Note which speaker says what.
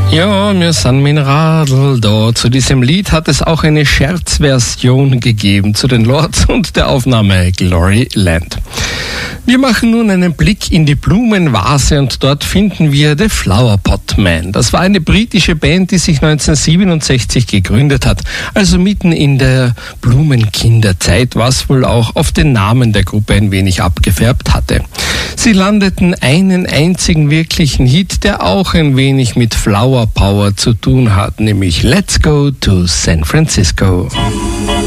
Speaker 1: Ja, wir sind mit dem Radl da. Zu diesem Lied hat es auch eine Scherzversion gegeben zu den Lords und der Aufnahme Glory Land. Wir machen nun einen Blick in die Blumenvase und dort finden wir The Flower Pot Man. Das war eine britische Band, die sich 1967 gegründet hat, also mitten in der Blumenkinderzeit, was wohl auch auf den Namen der Gruppe ein wenig abgefärbt hatte. Sie landeten einen einzigen wirklichen Hit, der auch ein wenig mit Flower Power zu tun hat, nämlich Let's Go to San Francisco.